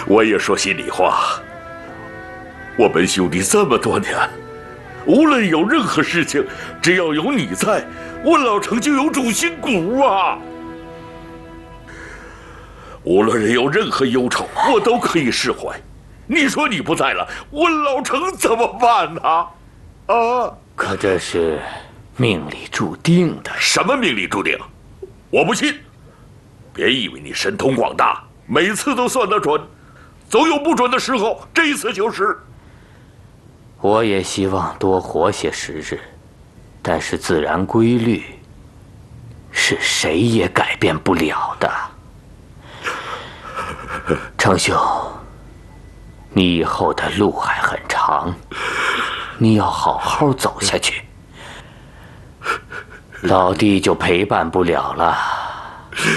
我也说心里话，我们兄弟这么多年，无论有任何事情，只要有你在，温老成就有主心骨啊。无论人有任何忧愁，我都可以释怀。你说你不在了，温老成怎么办呢？啊！ 可这是命里注定的。 什么命里注定？我不信。别以为你神通广大，每次都算得准，总有不准的时候。这一次就是。 我也希望多活些时日，但是自然规律是谁也改变不了的。程兄，你以后的路还很长，你要好好走下去。老弟就陪伴不了了。